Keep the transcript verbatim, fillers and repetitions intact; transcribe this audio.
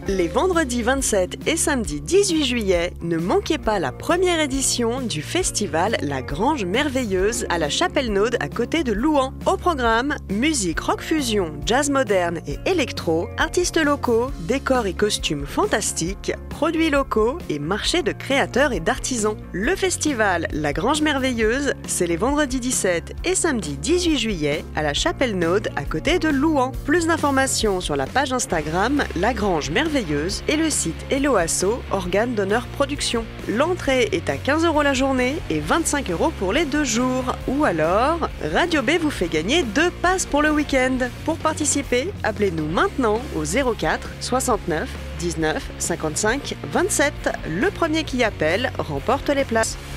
Les vendredis vingt-sept et samedi dix-huit juillet, ne manquez pas la première édition du festival La Grange Merveilleuse à la Chapelle-Naude à côté de Louhans. Au programme, musique rock fusion, jazz moderne et électro, artistes locaux, décors et costumes fantastiques, produits locaux et marché de créateurs et d'artisans. Le festival La Grange Merveilleuse, c'est les vendredis dix-sept et samedi dix-huit juillet à la Chapelle-Naude à côté de Louhans. Plus d'informations sur la page Instagram La Grange Merveilleuse et le site Hello Asso, organe d'honneur production. L'entrée est à quinze euros la journée et vingt-cinq euros pour les deux jours. Ou alors, Radio B vous fait gagner deux passes pour le week-end. Pour participer, appelez-nous maintenant au zéro quatre soixante-neuf dix-neuf cinquante-cinq vingt-sept. Le premier qui appelle remporte les places.